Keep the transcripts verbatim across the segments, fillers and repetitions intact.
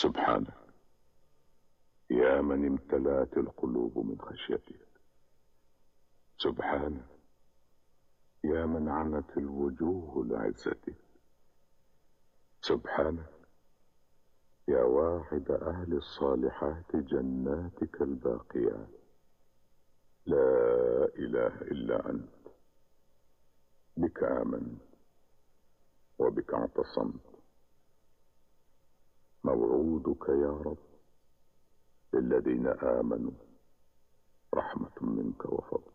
سبحانك يا من امتلأت القلوب من خشيتك. سبحانك يا من عنت الوجوه لعزتك. سبحانك يا واحد أهل الصالحات جناتك الباقيات. لا إله إلا أنت، بك آمنت وبك اعتصمت. موعودك يا رب للذين آمنوا رحمة منك وفضل.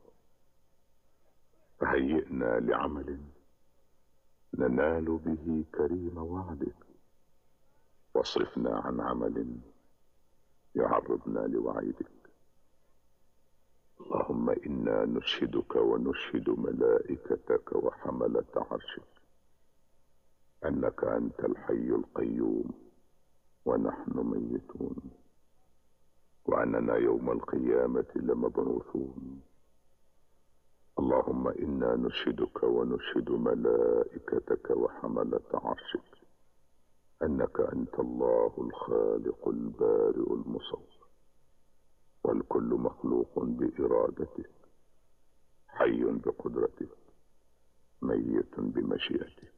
فهيئنا لعمل ننال به كريم وعدك، واصرفنا عن عمل يعرضنا لوعيدك. اللهم إنا نشهدك ونشهد ملائكتك وحملة عرشك أنك أنت الحي القيوم ونحن ميتون، وأننا يوم القيامة لمبعوثون. اللهم إنا نشهدك ونشهد ملائكتك وحملة عرشك أنك أنت الله الخالق البارئ المصور، والكل مخلوق بإرادتك، حي بقدرتك، ميت بمشيئتك.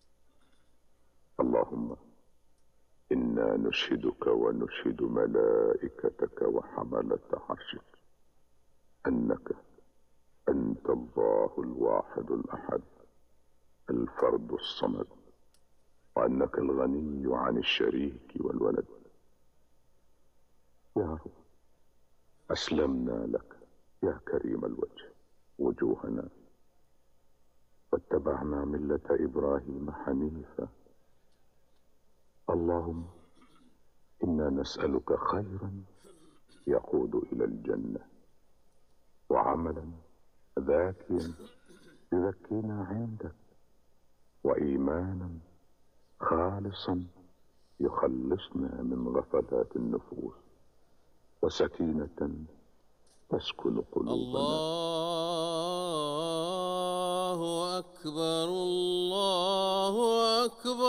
اللهم إنا نشهدك ونشهد ملائكتك وحملة عرشك أنك أنت الله الواحد الأحد الفرد الصمد، وأنك الغني عن الشريك والولد. يا رب أسلمنا لك يا كريم الوجه وجوهنا، واتبعنا ملة إبراهيم حنيفا. اللهم إنا نسألك خيرا يقود إلى الجنة، وعملا ذاكيا يذكينا عندك، وإيمانا خالصا يخلصنا من غفلات النفوس، وسكينة تسكن قلوبنا. الله أكبر، الله أكبر.